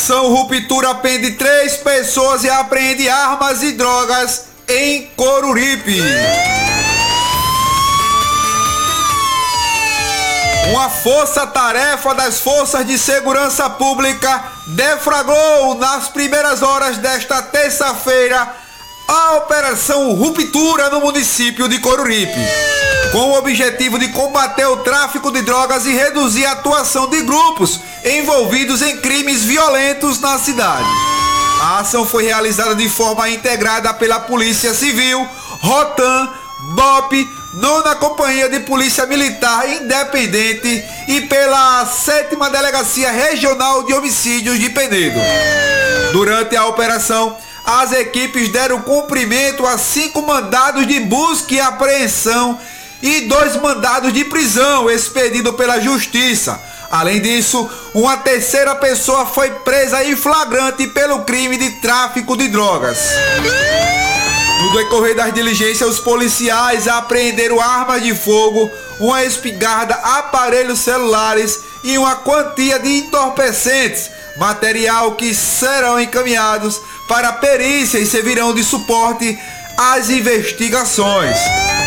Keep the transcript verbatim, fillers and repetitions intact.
Operação Ruptura prende três pessoas e apreende armas e drogas em Coruripe. Uma força-tarefa das Forças de Segurança Pública deflagrou nas primeiras horas desta terça-feira a Operação Ruptura no município de Coruripe, com o objetivo de combater o tráfico de drogas e reduzir a atuação de grupos envolvidos em crimes violentos na cidade. A ação foi realizada de forma integrada pela Polícia Civil, Rotan, B O P, nona Companhia de Polícia Militar Independente e pela sétima Delegacia Regional de Homicídios de Penedo. Durante a operação, as equipes deram cumprimento a cinco mandados de busca e apreensão e dois mandados de prisão expedidos pela Justiça. Além disso, uma terceira pessoa foi presa em flagrante pelo crime de tráfico de drogas. No decorrer das diligências, os policiais apreenderam armas de fogo, uma espingarda, aparelhos celulares e uma quantia de entorpecentes, material que serão encaminhados para a perícia e servirão de suporte às investigações.